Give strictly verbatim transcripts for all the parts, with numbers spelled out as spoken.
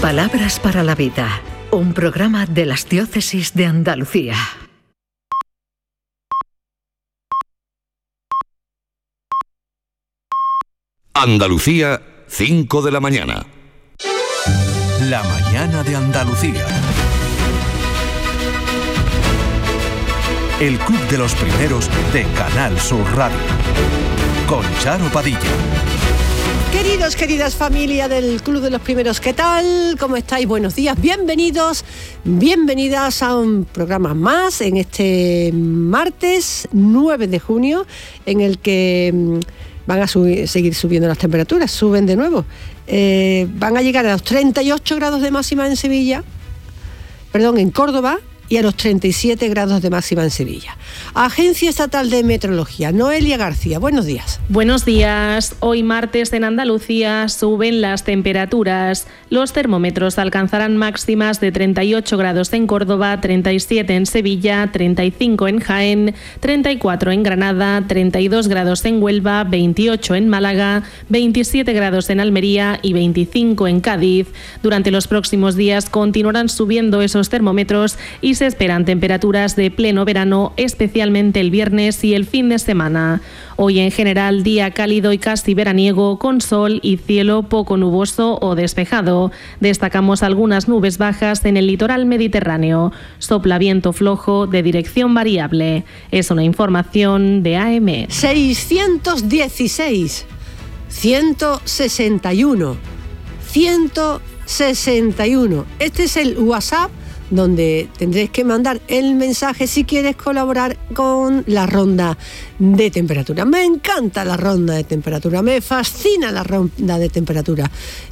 Palabras para la vida, un programa de las diócesis de Andalucía. Andalucía, cinco de la mañana. La mañana de Andalucía. El Club de los Primeros de Canal Sur Radio. Con Charo Padilla. Queridos, queridas familia del Club de los Primeros, ¿qué tal? ¿Cómo estáis? Buenos días, bienvenidos, bienvenidas a un programa más en este martes nueve de junio, en el que van a subir, seguir subiendo las temperaturas, suben de nuevo. Eh, van a llegar a los treinta y ocho grados de máxima en Sevilla, perdón, en Córdoba, y a los treinta y siete grados de máxima en Sevilla. Agencia Estatal de Meteorología, Noelia García, buenos días. Buenos días. Hoy martes en Andalucía suben las temperaturas. Los termómetros alcanzarán máximas de treinta y ocho grados en Córdoba, treinta y siete en Sevilla, treinta y cinco en Jaén, treinta y cuatro en Granada, treinta y dos grados en Huelva, veintiocho en Málaga, veintisiete grados en Almería y veinticinco en Cádiz. Durante los próximos días continuarán subiendo esos termómetros y se esperan temperaturas de pleno verano, especialmente el viernes y el fin de semana. Hoy en general día cálido y casi veraniego, con sol y cielo poco nuboso o despejado. Destacamos algunas nubes bajas en el litoral mediterráneo. Sopla viento flojo de dirección variable. Es una información de A M. seiscientos dieciséis, ciento sesenta y uno, ciento sesenta y uno. Este es el WhatsApp donde tendréis que mandar el mensaje si quieres colaborar con la ronda de temperatura. Me encanta la ronda de temperatura, me fascina la ronda de temperatura.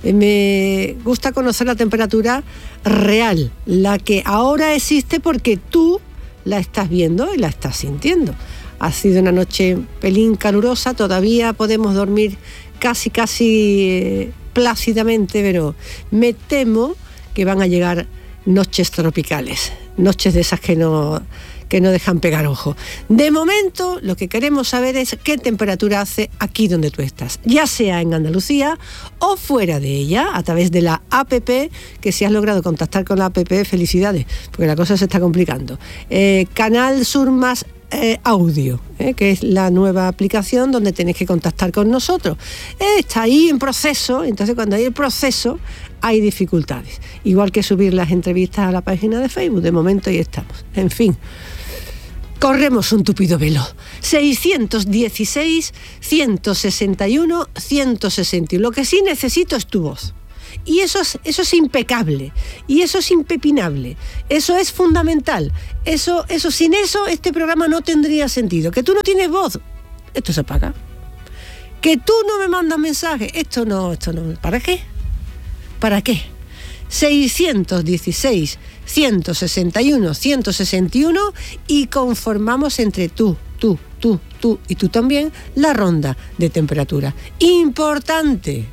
Me gusta conocer la temperatura real, la que ahora existe porque tú la estás viendo y la estás sintiendo. Ha sido una noche pelín calurosa, todavía podemos dormir casi, casi eh, plácidamente, pero me temo que van a llegar noches tropicales, noches de esas que no, que no dejan pegar ojo. De momento, lo que queremos saber es qué temperatura hace aquí donde tú estás, ya sea en Andalucía o fuera de ella, a través de la A P P, que si has logrado contactar con la A P P, felicidades, porque la cosa se está complicando. Eh, Canal Sur Más Eh, audio, eh, que es la nueva aplicación donde tenéis que contactar con nosotros. Eh, está ahí en proceso, entonces cuando hay el proceso hay dificultades. Igual que subir las entrevistas a la página de Facebook, de momento ahí estamos. En fin, corremos un tupido velo. seiscientos dieciséis, ciento sesenta y uno, ciento sesenta y uno. Lo que sí necesito es tu voz. Y eso es, eso es impecable, y eso es impepinable, eso es fundamental, eso, eso, sin eso este programa no tendría sentido. Que tú no tienes voz, esto se apaga. Que tú no me mandas mensajes, esto no, esto no, ¿para qué? ¿Para qué? seiscientos dieciséis, ciento sesenta y uno, ciento sesenta y uno y conformamos entre tú, tú, tú, tú y tú también la ronda de temperatura. Importante,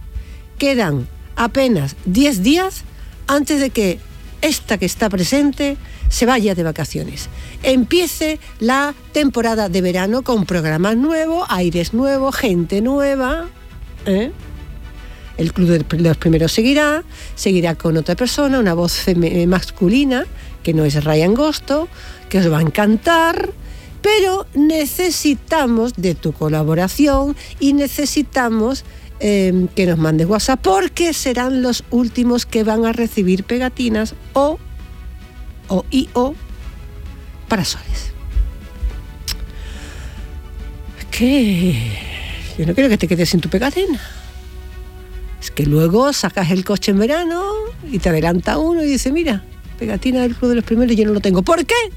quedan apenas diez días antes de que esta que está presente se vaya de vacaciones. Empiece la temporada de verano con programas nuevos, aires nuevos, gente nueva. ¿eh? El Club de los Primeros seguirá, seguirá con otra persona, una voz fem- masculina, que no es Ryan Gosto, que os va a encantar, pero necesitamos de tu colaboración y necesitamos Eh, que nos mandes WhatsApp, porque serán los últimos que van a recibir pegatinas o o y o parasoles. Es que yo no quiero que te quedes sin tu pegatina. Es que luego sacas el coche en verano y te adelanta uno y dice, mira, pegatina del Club de los Primeros y yo no lo tengo. ¿Por qué?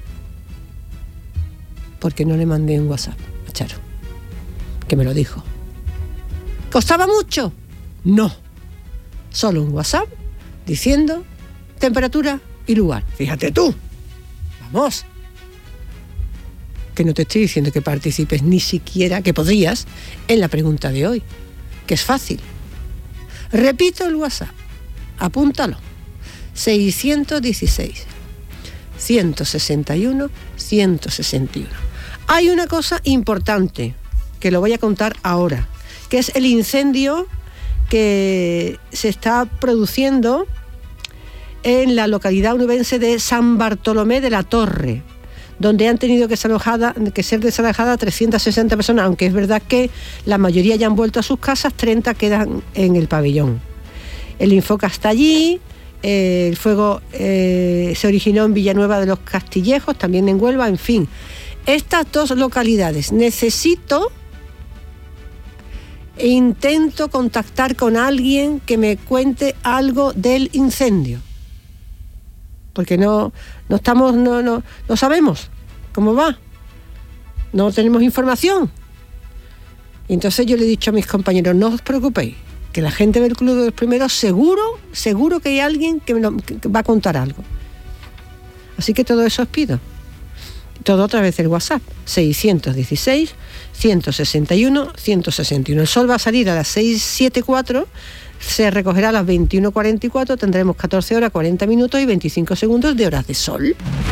Porque no le mandé un WhatsApp a Charo, que me lo dijo. ¿Costaba mucho? No. Solo un WhatsApp diciendo temperatura y lugar. Fíjate tú. Vamos. Que no te estoy diciendo que participes ni siquiera, que podrías, en la pregunta de hoy, que es fácil. Repito el WhatsApp. Apúntalo. seiscientos dieciséis, ciento sesenta y uno, ciento sesenta y uno. Hay una cosa importante que lo voy a contar ahora, que es el incendio que se está produciendo en la localidad onubense de San Bartolomé de la Torre, donde han tenido que, desalojada, que ser desalojadas trescientas sesenta personas, aunque es verdad que la mayoría ya han vuelto a sus casas, treinta quedan en el pabellón. El Infoca está allí, eh, el fuego eh, se originó en Villanueva de los Castillejos, también en Huelva, en fin. Estas dos localidades, necesito e intento contactar con alguien que me cuente algo del incendio. Porque no, no estamos, no, no, no sabemos cómo va, no tenemos información. Y entonces yo le he dicho a mis compañeros, no os preocupéis, que la gente del Club de los Primeros seguro, seguro que hay alguien que, me lo, que va a contar algo. Así que todo eso os pido. Todo a través del WhatsApp, seiscientos dieciséis, ciento sesenta y uno, ciento sesenta y uno. El sol va a salir a las seis setenta y cuatro, se recogerá a las veintiuno cuarenta y cuatro, tendremos catorce horas, cuarenta minutos y veinticinco segundos de horas de sol.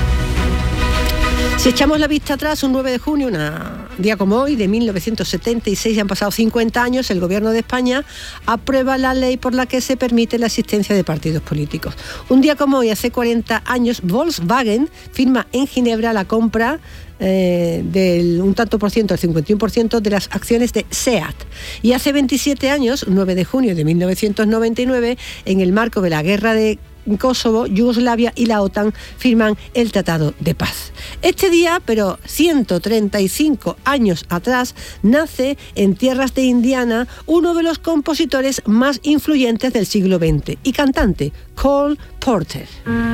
Si echamos la vista atrás, un nueve de junio, un día como hoy, de mil novecientos setenta y seis, ya han pasado cincuenta años, el Gobierno de España aprueba la ley por la que se permite la existencia de partidos políticos. Un día como hoy, hace cuarenta años, Volkswagen firma en Ginebra la compra Eh, del un tanto por ciento, el cincuenta y uno por ciento de las acciones de SEAT. Y hace veintisiete años, nueve de junio de mil novecientos noventa y nueve, en el marco de la guerra de Kosovo, Yugoslavia y la OTAN firman el Tratado de Paz. Este día, pero ciento treinta y cinco años atrás, nace en tierras de Indiana uno de los compositores más influyentes del siglo veinte y cantante, Cole Porter.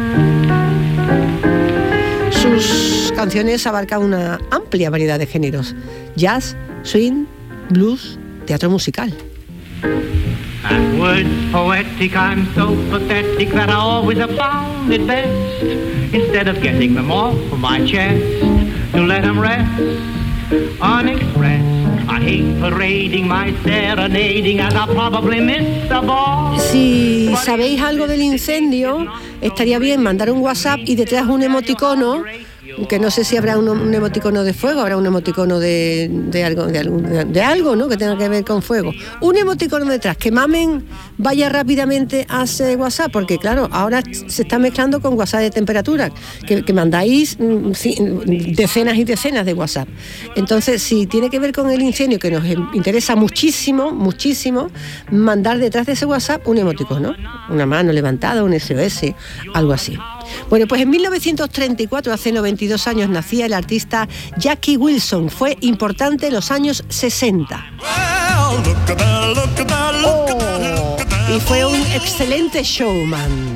Sus canciones abarcan una amplia variedad de géneros: jazz, swing, blues, teatro musical. And words poetic, I'm so pathetic that I always have found it best, instead of getting them off my chest, to let them rest unexpressed. I hate parading my serenading, as I probably miss the ball. Si sabéis algo del incendio, estaría bien mandar un WhatsApp y detrás un emoticono, que no sé si habrá un, un emoticono de fuego, habrá un emoticono de, de, algo, de, algo, de, de algo, ¿no?, que tenga que ver con fuego. Un emoticono detrás, que Mamen vaya rápidamente a ese WhatsApp, porque claro, ahora se está mezclando con WhatsApp de temperatura, que, que mandáis sí, decenas y decenas de WhatsApp. Entonces, si tiene que ver con el incendio, que nos interesa muchísimo, muchísimo, mandar detrás de ese WhatsApp un emoticono, una mano levantada, un S O S, algo así. Bueno, pues en mil novecientos treinta y cuatro, hace noventa y dos años, nacía el artista Jackie Wilson. Fue importante en los años sesenta. Oh, y fue un excelente showman.